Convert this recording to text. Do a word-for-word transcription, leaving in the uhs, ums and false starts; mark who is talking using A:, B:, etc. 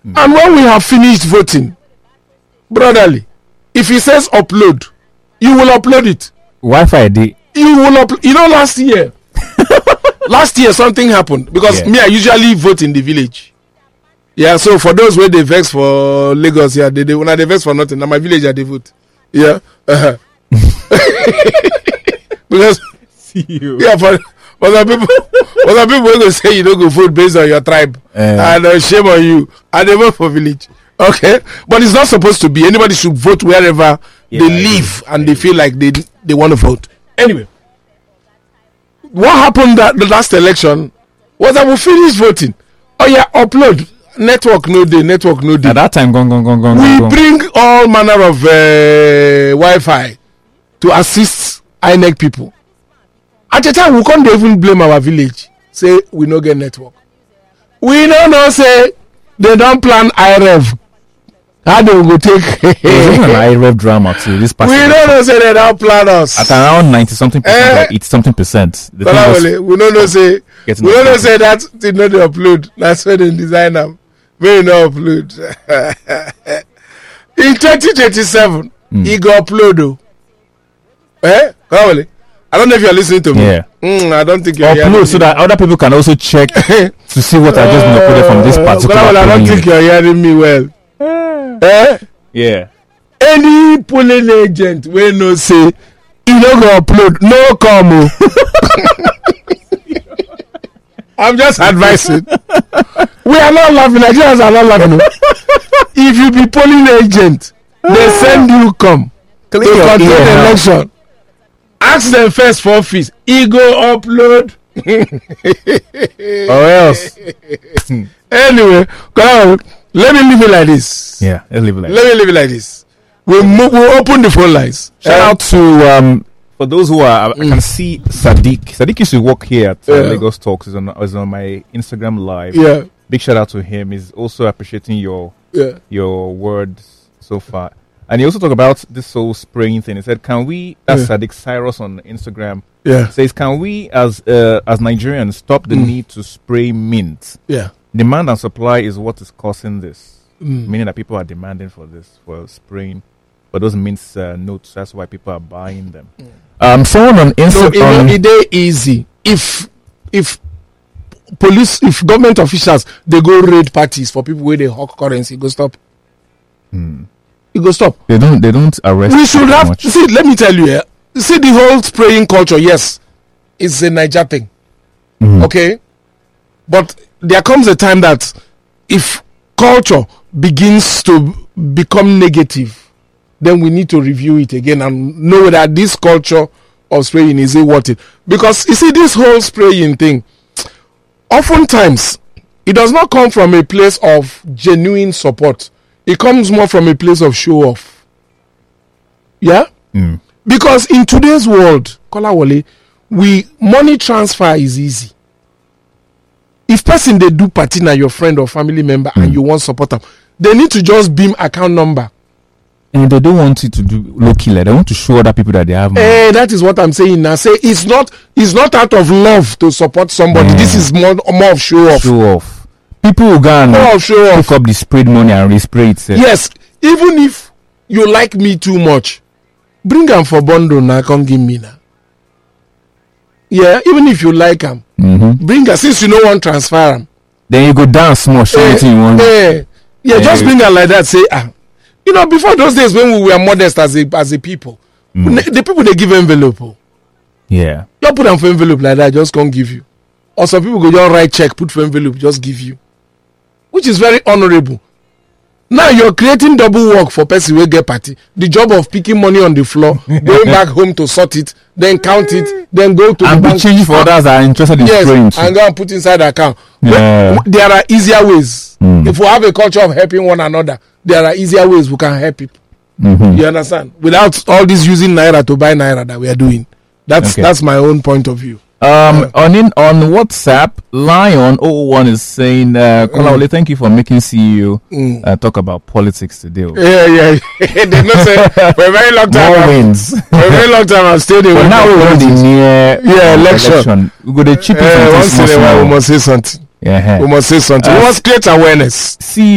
A: Mm.
B: And when we have finished voting, brotherly, if he says upload, you will upload it.
A: Wi-Fi day.
B: You will upload. You know, last year, last year something happened because
A: Yeah.
B: me, I usually vote in the village. Yeah, so for those where they vex for Lagos, yeah, they, they when they vex for nothing, now my village I they vote. Yeah. Uh-huh. Because
A: See you.
B: yeah, for for the people, for the people who go say you don't go vote based on your tribe,
A: Uh.
B: and uh, shame on you, and they vote for village. Okay, but it's not supposed to be. Anybody should vote wherever
A: Yeah,
B: they
A: I
B: live
A: agree.
B: and they feel like they they want to vote. Anyway, what happened that the last election was that we finished voting. Oh yeah, upload network no day, network no day.
A: At that time, gone, gone, gone, gone,
B: We
A: gone.
B: bring all manner of uh, Wi-Fi to assist I N E C people. At the time, we can't even blame our village. Say we no get network. We don't know. Say they don't plan I R E V. How they go take?
A: There's even an I R E V drama too. This past
B: We
A: election.
B: don't know. Say they don't plan us.
A: At around ninety something percent
B: Eh.
A: or eighty something percent. The thing
B: But
A: was-
B: only, we don't know. Say
A: Getting
B: we don't know.
A: uploaded.
B: Say that did not upload. That's why they design them. May not upload. In twenty twenty-seven,
A: Mm.
B: he go upload. Though. Eh? Come on. I don't know if you're listening to me.
A: Yeah.
B: Mm, I don't think you're hearing
A: upload
B: me.
A: so that other people can also check to see what I just been uploaded from this
B: Uh,
A: particular.
B: Come on, I don't
A: polling
B: think
A: unit.
B: you're hearing me well. Eh?
A: Yeah.
B: Any polling agent wey no say he no go upload, no come. Oh. I'm just advising. We are not laughing. Nigerians are not laughing. Oh. If you be polling agent, they send you come to
A: Clear your
B: control
A: ear
B: the
A: now.
B: election. Ask them first for office. He go upload.
A: Or else.
B: Anyway, come on. Let me leave it like this.
A: Yeah. Let's leave it like
B: Let me leave it like this. We move, we open the phone lines.
A: Shout
B: Um,
A: out to um for those who are I can see Sadiq. Sadiq used to work here at uh,
B: Yeah.
A: Lagos Talks. Is on is on my Instagram live.
B: Yeah,
A: Big shout out to him. He's also appreciating your
B: yeah.
A: your words so far. And he also talked about this whole spraying thing. He said, "Can we?" That's
B: Yeah.
A: Sadiq Cyrus on Instagram.
B: Yeah,
A: Says, "Can we, as uh, as Nigerians, stop the
B: Mm.
A: need to spray mint?
B: yeah.
A: Demand and supply is what is causing this.
B: Mm.
A: Meaning that people are demanding for this for spraying, for those mint uh, notes. That's why people are buying them." Um, someone on
B: No,
A: Instagram.
B: it, it dey easy if if police, if government officials they go raid parties for people where they hawk currency, go stop.
A: Hmm.
B: It go stop.
A: They don't. They don't arrest.
B: We should
A: people
B: have
A: much.
B: see. Let me tell you, eh, see the whole spraying culture. Yes, it's a Niger thing.
A: Mhm.
B: Okay, but there comes a time that if culture begins to become negative, then we need to review it again and know that this culture of spraying is it worth it. Because you see, this whole spraying thing, oftentimes it does not come from a place of genuine support. It comes more from a place of show off. Yeah.
A: Mm.
B: Because in today's world, Kolawole, we money transfer is easy. If person they do party na your friend or family member and you want support them, they need to just beam account number.
A: And they don't want you to do low killer. They want to show other people that they have money.
B: Eh, that is what I'm saying now. Say it's not it's not out of love to support somebody.
A: Mm.
B: This is more more of show off.
A: Show off. People will go and
B: More of show off.
A: pick up the sprayed money and respray it. sef.
B: Yes, even if you like me too much, bring them for bundle now. Come give me now. Yeah, even if you like them,
A: Mhm.
B: bring her since you no want transfer them.
A: Then you go down small, show
B: Eh,
A: anything you want.
B: eh, yeah,
A: Eh.
B: just bring her like that. Say ah, you know, before those days when we were modest as a as a people,
A: Mm.
B: the people they give envelope. Oh.
A: Yeah.
B: You put them for envelope like that, just can't give you. Or some people go just write check, put for envelope, just give you, which is very honorable. Now you're creating double work for person who get party. The job of picking money on the floor, going back home to sort it, then count it, then go to
A: And
B: the
A: be
B: bank.
A: changing for others that are interested in spraying
B: Yes,
A: too.
B: and go and put inside the account.
A: Yeah.
B: But there are easier ways.
A: Mm.
B: If we have a culture of helping one another, there are easier ways we can help people.
A: Mhm.
B: You understand? Without all this using naira to buy naira that we are doing. That's
A: Okay.
B: that's my own point of view.
A: Um, on in on WhatsApp, Lion oh one is saying, uh, Kolawole, thank you for making C E O
B: Mm.
A: uh, talk about politics today.
B: Yeah, yeah. They not say for a very long time.
A: More
B: I've-
A: wins.
B: For a very long time, I've stayed away.
A: But now
B: from
A: we're on the
B: politics.
A: near
B: Yeah,
A: uh,
B: election.
A: We go the cheapest
B: Eh,
A: something
B: once in
A: small,
B: a while, we
A: small.
B: must say something.
A: Yeah.
B: We must say something.
A: Uh,
B: we must create awareness.
A: See